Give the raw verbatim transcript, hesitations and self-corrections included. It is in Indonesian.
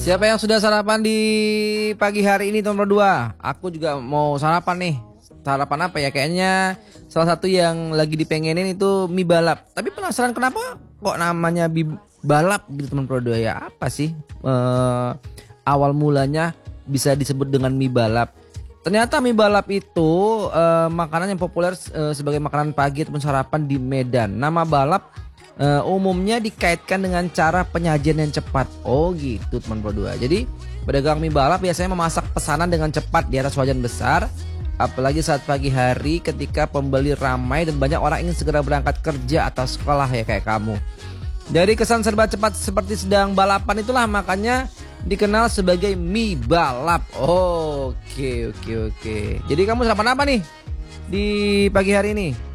Siapa yang sudah sarapan di pagi hari ini nomor dua? Aku juga mau sarapan nih. Sarapan apa ya? Kayaknya salah satu yang lagi dipengenin itu mie balap. Tapi penasaran kenapa kok namanya mie balap gitu teman Pro dua ya? Apa sih eh, awal mulanya bisa disebut dengan mie balap? Ternyata mie balap itu eh, makanan yang populer eh, sebagai makanan pagi ataupun sarapan di Medan. Nama balap eh, umumnya dikaitkan dengan cara penyajian yang cepat. Oh gitu teman Pro dua. Jadi pedagang mie balap biasanya memasak pesanan dengan cepat di atas wajan besar. Apalagi saat pagi hari ketika pembeli ramai dan banyak orang ingin segera berangkat kerja atau sekolah ya kayak kamu. Dari kesan serba cepat seperti sedang balapan itulah makanya dikenal sebagai mie balap. Oke oke oke. Jadi kamu sarapan apa nih di pagi hari ini?